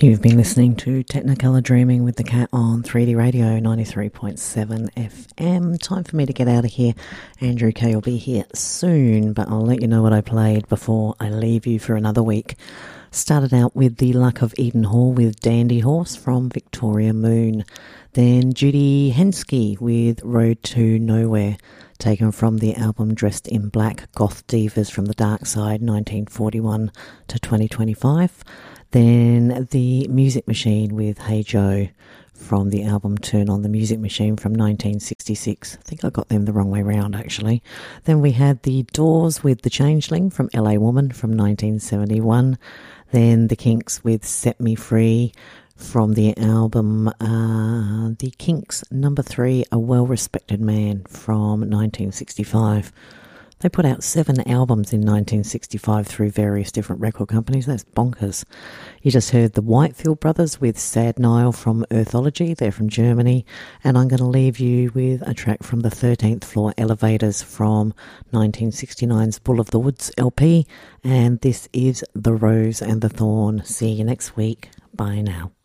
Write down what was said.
You've been listening to Technicolor Dreaming with the Cat on 3D Radio 93.7 FM. Time for me to get out of here. Andrew Kay will be here soon, but I'll let you know what I played before I leave you for another week. Started out with The Luck of Eden Hall with Dandy Horse from Victoria Moon. Then Judy Henske with Road to Nowhere, taken from the album Dressed in Black, Goth Divas from the Dark Side, 1941 to 2025. Then The Music Machine with Hey Joe from the album Turn on the Music Machine from 1966. I think I got them the wrong way round, actually. Then we had The Doors with The Changeling from LA Woman from 1971. Then The Kinks with Set Me Free from the album The Kinks No. 3, A Well-Respected Man from 1965. They put out 7 albums in 1965 through various different record companies. That's bonkers. You just heard the Whitefield Brothers with Sad Nile from Earthology. They're from Germany. And I'm going to leave you with a track from the 13th Floor Elevators from 1969's Bull of the Woods LP. And this is The Rose and the Thorn. See you next week. Bye now.